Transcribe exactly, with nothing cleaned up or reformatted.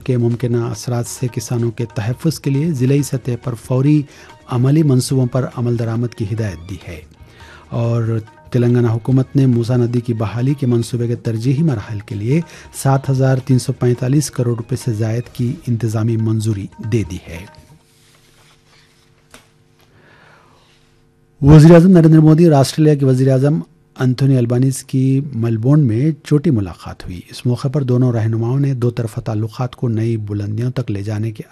के मुमकिन असरात से किसानों के तहफ़्फ़ुज़ के लिए ज़िले सतह पर फौरी अमली मंसूबों पर अमल दरामद की हिदायत दी है। और तेलंगाना हुकूमत ने मूसा नदी की बहाली के मंसूबे के तरजीही मराहल के लिए सात हज़ार तीन सौ पैंतालीस करोड़ रुपये से ज़ायद की इंतज़ामी मंजूरी दे दी है। वज़ीर-ए-आज़म नरेंद्र मोदी और ऑस्ट्रेलिया के वज़ीर-ए-आज़म एंथोनी अल्बानीज़ की मेलबोर्न में छोटी मुलाकात हुई। इस मौके पर दोनों रहनुमाओं ने दो तरफ़ा ताल्लुक़ात को नई बुलंदियों तक ले जाने के